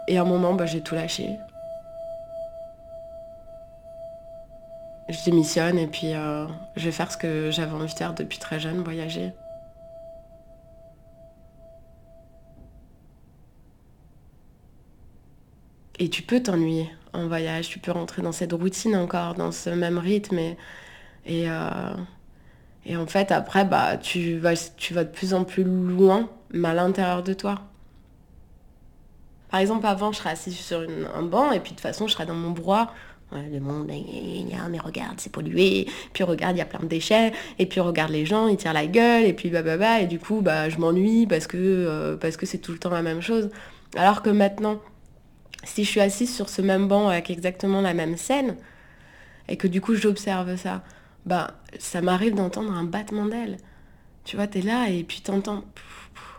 Et à un moment, j'ai tout lâché. Je démissionne et puis je vais faire ce que j'avais envie de faire depuis très jeune, voyager. Et tu peux t'ennuyer en voyage, tu peux rentrer dans cette routine encore, dans ce même rythme. Et, euh, et en fait, après, tu vas de plus en plus loin, mais à l'intérieur de toi. Par exemple, avant, je serais assise sur un banc et puis de toute façon, je serais dans mon brouhaha. Ouais, le monde, mais regarde, c'est pollué. Puis regarde, il y a plein de déchets. Et puis regarde les gens, ils tirent la gueule. Et puis bah. Et du coup, je m'ennuie parce que c'est tout le temps la même chose. Alors que maintenant, si je suis assise sur ce même banc avec exactement la même scène, et que du coup j'observe ça, ça m'arrive d'entendre un battement d'ailes. Tu vois, t'es là et puis t'entends.